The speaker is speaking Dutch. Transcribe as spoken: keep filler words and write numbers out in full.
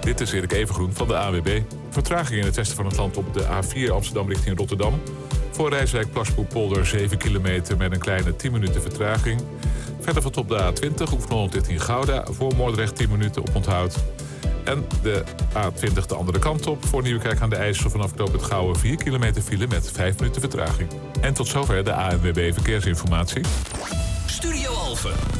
Dit is Erik Evengroen van de A W B. Vertraging in het westen van het land op de A vier Amsterdam richting Rotterdam. Voor Rijswijk Plasboerpolder zeven kilometer met een kleine tien minuten vertraging. Verder van op de A twintig Oefenholland richting Gouda. Voor Moordrecht tien minuten op onthoud. En de A twintig de andere kant op. Voor Nieuwekerk aan de IJssel vanaf knooppunt Gouwen vier kilometer file met vijf minuten vertraging. En tot zover de A N W B Verkeersinformatie. Studio Alphen.